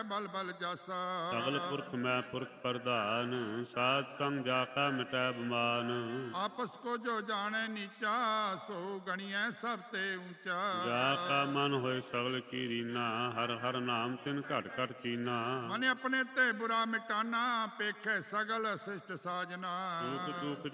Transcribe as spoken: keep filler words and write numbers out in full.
ਬਲ ਬਲ ਜਾਸਾ। ਸਗਲ ਪੁਰਖ ਮੈਂ ਪੁਰਖ ਪ੍ਰਧਾਨ, ਸਾਧ ਸੰਗ ਜਾ ਕਾ ਮਿਟੈ ਬਿਮਾਨ। ਆਪਸ ਕੋ ਜੋ ਜਾਣੇ ਨੀਚਾ, ਸੋ ਗਣੀਐ ਸਭ ਤੇ ਊਚਾ। ਜਾ ਕਾ ਮਨ ਹੋਏ ਸਗਲ ਕੀ ਰੀਨਾ, ਹਰ ਹਰ ਨਾਮ ਤਿਨ ਘਟ ਘਟ ਚੀਨਾ। ਮਨ ਆਪਣੇ ਤੇ ਬੁਰਾ ਮਿਟਾਨਾ, ਪੇਖੇ ਸਗਲ ਸਿਸ਼ਟ ਸਾਜਨਾ। ਦੁਖ ਦੁਖ